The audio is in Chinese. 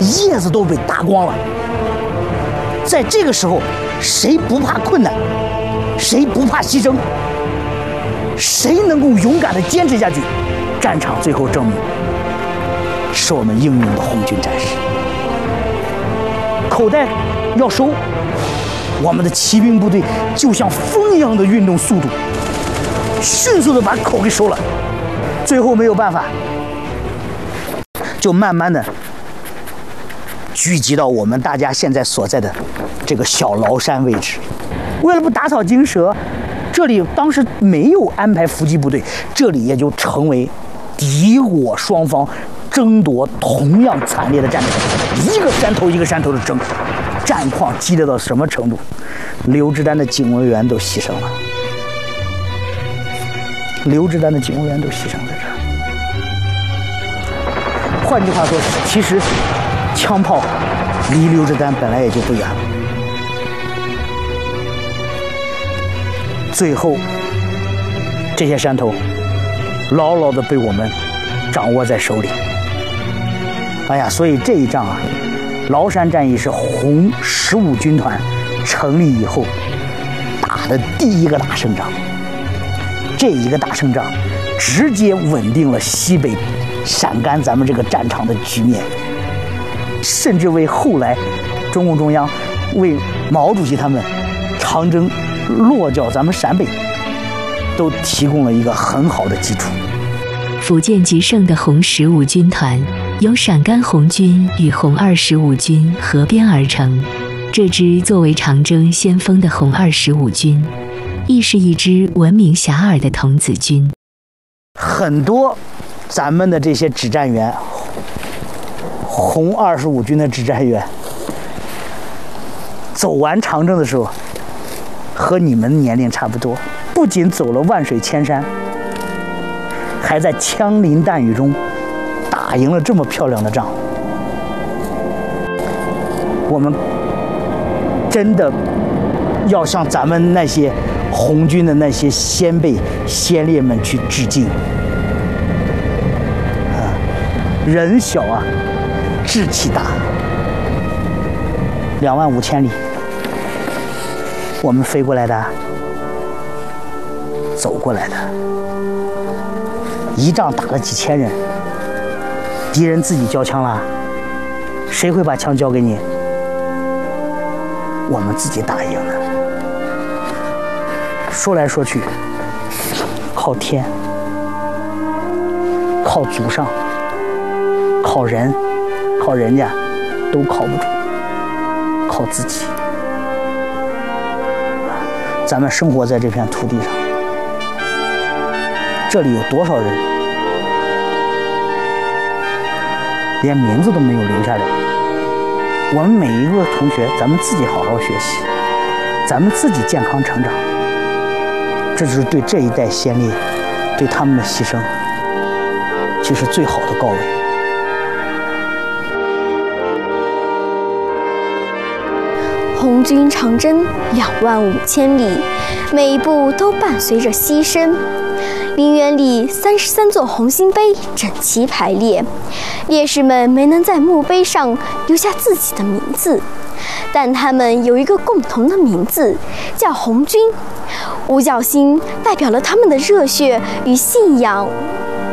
叶子都被打光了。在这个时候，谁不怕困难？谁不怕牺牲？谁能够勇敢地坚持下去？战场最后证明，是我们英勇的红军战士。口袋要收，我们的骑兵部队就像风一样的运动速度，迅速地把口给收了。最后没有办法，就慢慢的聚集到我们大家现在所在的这个小崂山位置。为了不打草惊蛇，这里当时没有安排伏击部队，这里也就成为敌我双方争夺同样惨烈的战场，一个山头一个山头的争，战况激烈到什么程度？刘志丹的警卫员都牺牲了，刘志丹的警卫员都牺牲在这儿。换句话说，其实枪炮离刘志丹本来也就不远了。最后，这些山头牢牢地被我们掌握在手里。哎呀，所以这一仗啊，崂山战役是红15军团成立以后打的第一个大胜仗。这一个大胜仗，直接稳定了西北陕甘咱们这个战场的局面，甚至为后来中共中央为毛主席他们长征落脚咱们陕北都提供了一个很好的基础。 福建极盛的红15军团由陕甘红军与红25军合编而成，这支作为长征先锋的红25军，亦是一支闻名遐迩的童子军。 很多咱们的这些指战员，红25军的指战员，走完长征的时候，和你们年龄差不多，不仅走了万水千山，还在枪林弹雨中打赢了这么漂亮的仗。我们真的要向咱们那些红军的那些先辈先烈们去致敬。人小啊，志气大。25000里，我们飞过来的，走过来的，一仗打了几千人，敌人自己交枪了，谁会把枪交给你？我们自己打赢的。说来说去，靠天，靠祖上，靠人，靠人家都靠不住，靠自己。咱们生活在这片土地上，这里有多少人连名字都没有留下来？我们每一个同学，咱们自己好好学习，咱们自己健康成长，这就是对这一代先烈，对他们的牺牲，就是最好的告慰。 红军长征25000里，每一步都伴随着牺牲。陵园里33座红星碑整齐排列，烈士们没能在墓碑上留下自己的名字，但他们有一个共同的名字，叫红军。五角星代表了他们的热血与信仰，